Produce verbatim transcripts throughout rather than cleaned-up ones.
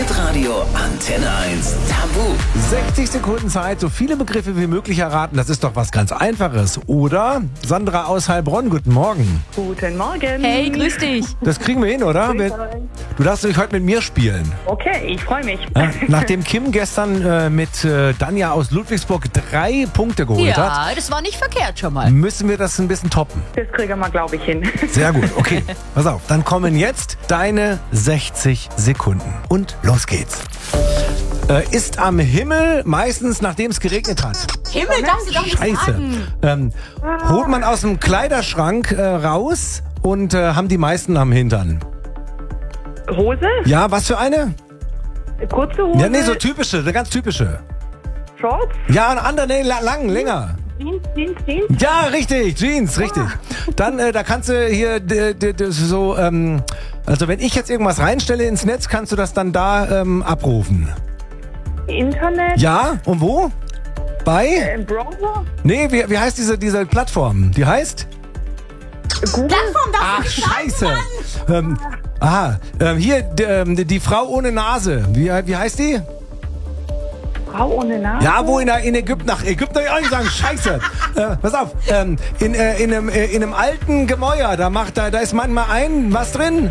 Hitradio Antenne eins Tabu. sechzig Sekunden Zeit, so viele Begriffe wie möglich erraten. Das ist doch was ganz Einfaches, oder? Sandra aus Heilbronn, guten Morgen. Guten Morgen. Hey, grüß dich. Das kriegen wir hin, oder? Grüß Wir- euch. Du darfst dich heute mit mir spielen. Okay, ich freue mich. Ja, nachdem Kim gestern äh, mit äh, Danja aus Ludwigsburg drei Punkte geholt hat, Ja, das war nicht verkehrt schon mal. müssen wir das ein bisschen toppen. Das kriegen wir, glaube ich, hin. Sehr gut, okay. Pass auf, dann kommen jetzt deine sechzig Sekunden. Und los geht's. Äh, ist am Himmel meistens, nachdem es geregnet hat. Himmel, darfst du doch nicht Scheiße. sagen. Ähm, holt man aus dem Kleiderschrank äh, raus und äh, haben die meisten am Hintern. Hose? Ja, was für eine? Kurze Hose? Ja, nee, so typische, eine ganz typische. Shorts? Ja, eine andere, nee, la- lang, länger. Jeans, Jeans, Jeans? Ja, richtig, Jeans, richtig. Dann, äh, da kannst du hier d- d- d- so, ähm, also wenn ich jetzt irgendwas reinstelle ins Netz, kannst du das dann da ähm, abrufen. Internet? Ja, und wo? Bei? Äh, Browser? Nee, wie, wie heißt diese, diese Plattform? Die heißt? Google? Plattform darfst Ach, du nicht sagen, scheiße. Mann. Ähm, aha, ähm, hier, d- ähm, die, die Frau ohne Nase. Wie, wie heißt die? Frau ohne Nase? Ja, wo in, der, in Ägypten, nach Ägypten soll ich auch nicht sagen, scheiße. Äh, pass auf, ähm, in, äh, in, einem, äh, in einem alten Gemäuer, da, macht, da, da ist manchmal ein, was drin?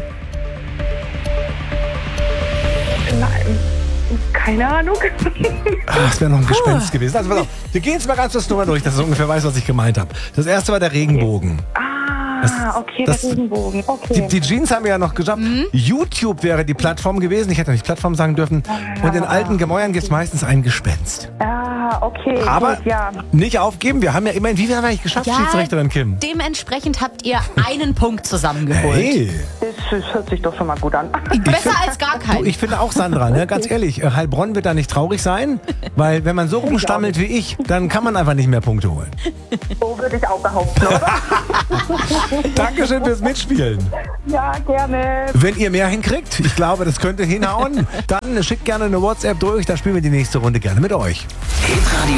Nein, keine Ahnung. Ach, das wäre noch ein Gespenst gewesen. Also pass auf, wir gehen jetzt mal ganz kurz nochmal durch, dass du ungefähr weißt, was ich gemeint habe. Das erste war der Regenbogen. Ah, okay, das- der Regenbogen. Die, Okay. die Jeans haben wir ja noch geschafft. YouTube wäre die Plattform gewesen. Ich hätte nicht Plattform sagen dürfen. Und in alten Gemäuern gibt es meistens ein Gespenst. Ah, okay. Aber gut, ja. nicht aufgeben. Wir haben ja immerhin, wie viel haben wir eigentlich geschafft, Ja, Schiedsrichterin Kim? Dementsprechend habt ihr einen Punkt zusammengeholt. Hey, Das, das hört sich doch schon mal gut an. Besser als gar du, kein. ich finde auch Sandra, ne, ganz ehrlich, äh, Heilbronn wird da nicht traurig sein, weil wenn man so rumstammelt wie ich, dann kann man einfach nicht mehr Punkte holen. So würde ich auch behaupten, oder? Dankeschön fürs Mitspielen. Ja, gerne. Wenn ihr mehr hinkriegt, ich glaube, das könnte hinhauen, dann schickt gerne eine WhatsApp durch, da spielen wir die nächste Runde gerne mit euch. Hitradio